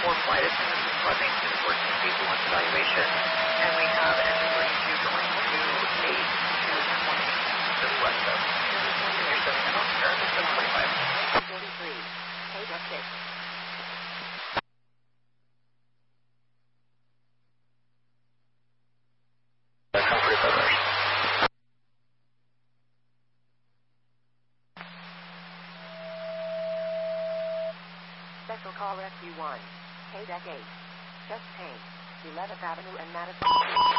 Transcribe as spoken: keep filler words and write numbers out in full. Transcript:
for flight as soon as this funding to the fourteen safety once evaluation, and we have engine thirty-two going to eight to twenty just west of Interstate seven on America seven twenty-five. forty-three, eight up six. Special call Rescue one, K-Deck eight, Just Paint, eleventh Avenue and Madison.